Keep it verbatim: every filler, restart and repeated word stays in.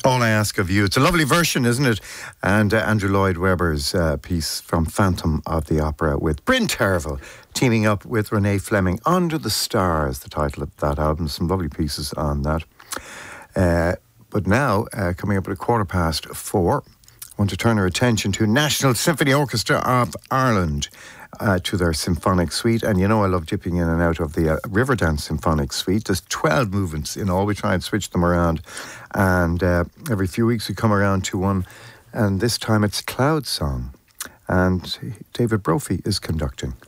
All I Ask of You. It's a lovely version, isn't it? And uh, Andrew Lloyd Webber's uh, piece from Phantom of the Opera with Bryn Tervel teaming up with Renee Fleming. Under the Stars, the title of that album. Some lovely pieces on that. Uh, but now, uh, coming up at a quarter past four, I want to turn our attention to National Symphony Orchestra of Ireland. Uh, to their symphonic suite, and you know I love dipping in and out of the uh, Riverdance Symphonic Suite. There's twelve movements in all. We try and switch them around, and uh, every few weeks we come around to one, and this time it's Cloud Song, and David Brophy is conducting.